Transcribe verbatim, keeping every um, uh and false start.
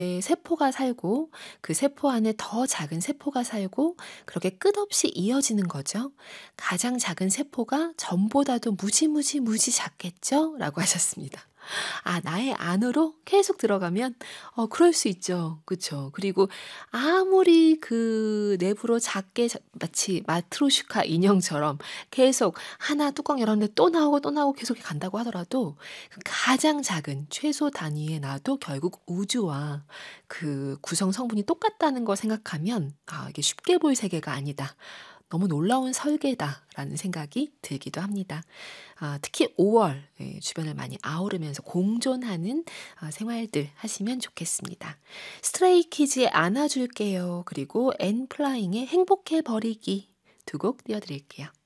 세포가 살고 그 세포 안에 더 작은 세포가 살고 그렇게 끝없이 이어지는 거죠. "가장 작은 세포가 전보다도 무지무지 무지 작겠죠?" 라고 하셨습니다. 아 나의 안으로 계속 들어가면 어 그럴 수 있죠. 그쵸. 그리고 아무리 그 내부로 작게 자 마치 마트로슈카 인형처럼 계속 하나 뚜껑 열었는데 또 나오고 또 나오고 계속 간다고 하더라도 그 가장 작은 최소 단위의 나도 결국 우주와 그 구성 성분이 똑같다는 걸 생각하면 '아 이게 쉽게 볼 세계가 아니다. 너무 놀라운 설계다.'라는 생각이 들기도 합니다. 아 특히 오월 예 주변을 많이 아우르면서 공존하는 아 생활들 하시면 좋겠습니다. 스트레이키즈의 안아줄게요. 그리고 엔플라잉의 행복해 버리기 두 곡 띄워 드릴게요.